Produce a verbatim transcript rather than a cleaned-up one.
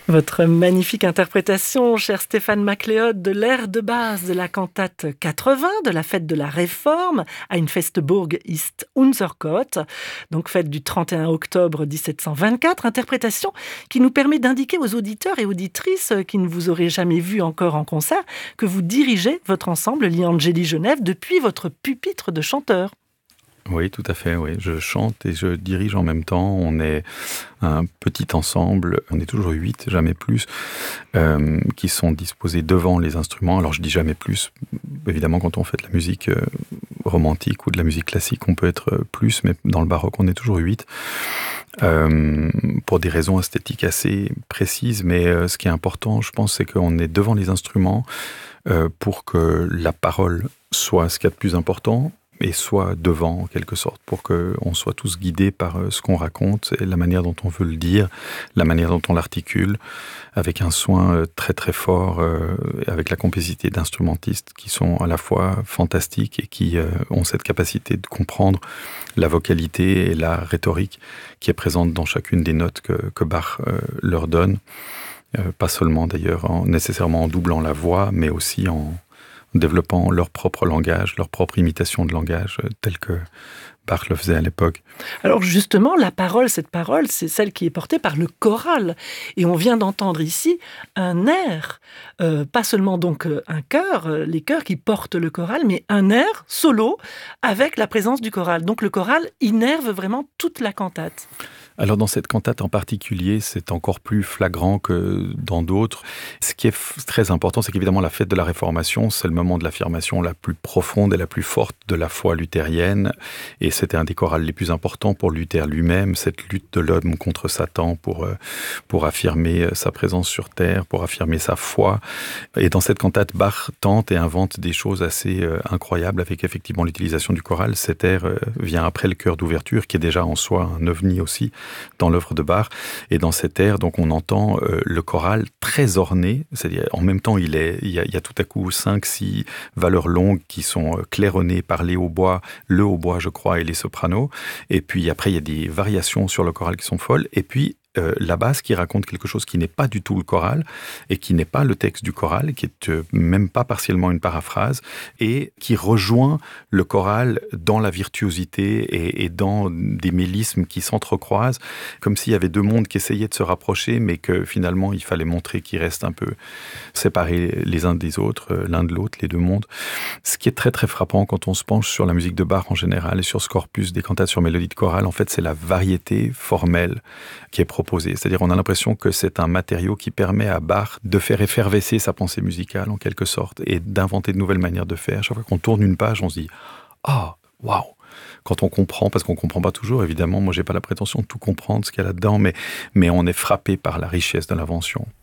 Votre magnifique interprétation, cher Stéphane MacLeod, de l'air de base de la cantate quatre-vingts de la fête de la Réforme à une Festburg ist unser Gott, donc fête du trente et un octobre dix-sept cent vingt-quatre, interprétation qui nous permet d'indiquer aux auditeurs et auditrices qui ne vous auraient jamais vu encore en concert que vous dirigez votre ensemble Gli Angeli Genève depuis votre pupitre de chanteur. Oui, tout à fait, oui. Je chante et je dirige en même temps. On est un petit ensemble, on est toujours huit, jamais plus, euh, qui sont disposés devant les instruments. Alors je dis jamais plus, évidemment quand on fait de la musique euh, romantique ou de la musique classique, on peut être plus, mais dans le baroque on est toujours huit, euh, pour des raisons esthétiques assez précises. Mais euh, ce qui est important, je pense, c'est qu'on est devant les instruments euh, pour que la parole soit ce qu'il y a de plus important, et soit devant, en quelque sorte, pour qu'on soit tous guidés par ce qu'on raconte, et la manière dont on veut le dire, la manière dont on l'articule, avec un soin très très fort, euh, avec la complicité d'instrumentistes qui sont à la fois fantastiques et qui euh, ont cette capacité de comprendre la vocalité et la rhétorique qui est présente dans chacune des notes que, que Bach euh, leur donne. Euh, pas seulement d'ailleurs en, nécessairement en doublant la voix, mais aussi en développant leur propre langage, leur propre imitation de langage, euh, tel que Bach le faisait à l'époque. Alors justement, la parole, cette parole, c'est celle qui est portée par le choral. Et on vient d'entendre ici un air, euh, pas seulement donc un chœur, euh, les chœurs qui portent le choral, mais un air solo avec la présence du choral. Donc le choral innerve vraiment toute la cantate. Alors dans cette cantate en particulier, c'est encore plus flagrant que dans d'autres. Ce qui est f- très important, c'est qu'évidemment la fête de la Réformation, c'est le moment de l'affirmation la plus profonde et la plus forte de la foi luthérienne. Et c'était un des chorals les plus importants pour Luther lui-même, cette lutte de l'homme contre Satan pour, euh, pour affirmer sa présence sur terre, pour affirmer sa foi. Et dans cette cantate, Bach tente et invente des choses assez euh, incroyables avec effectivement l'utilisation du choral. Cet air euh, vient après le chœur d'ouverture, qui est déjà en soi un ovni aussi dans l'œuvre de Bach. Et dans cet air, donc, on entend euh, le choral très orné, c'est-à-dire en même temps, il, est, il, y a, il y a tout à coup cinq, six valeurs longues qui sont euh, claironnées par les hautbois, le hautbois, je crois, et les sopranos. Et puis après, il y a des variations sur le choral qui sont folles. Et puis, Euh, la basse qui raconte quelque chose qui n'est pas du tout le choral et qui n'est pas le texte du choral, qui est euh, même pas partiellement une paraphrase et qui rejoint le choral dans la virtuosité et, et dans des mélismes qui s'entrecroisent, comme s'il y avait deux mondes qui essayaient de se rapprocher, mais que finalement il fallait montrer qu'ils restent un peu séparés les uns des autres, euh, l'un de l'autre, les deux mondes. Ce qui est très très frappant quand on se penche sur la musique de Bach en général et sur ce corpus des cantates sur mélodie de chorale, en fait c'est la variété formelle qui est proposée. C'est-à-dire on a l'impression que c'est un matériau qui permet à Bach de faire effervescer sa pensée musicale en quelque sorte et d'inventer de nouvelles manières de faire. Chaque fois qu'on tourne une page, on se dit « Ah, waouh !» Quand on comprend, parce qu'on ne comprend pas toujours, évidemment, moi j'ai pas la prétention de tout comprendre ce qu'il y a là-dedans, mais, mais on est frappé par la richesse de l'invention.